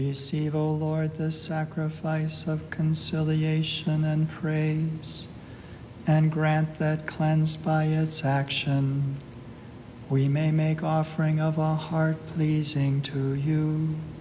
Receive, O Lord, the sacrifice of conciliation and praise, and grant that, cleansed by its action, we may make offering of a heart pleasing to you.